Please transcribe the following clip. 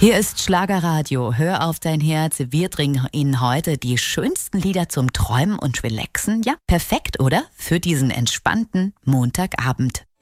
Hier ist Schlagerradio. Hör auf dein Herz. Wir bringen Ihnen heute die schönsten Lieder zum Träumen und Relaxen. Ja, perfekt, oder? Für diesen entspannten Montagabend.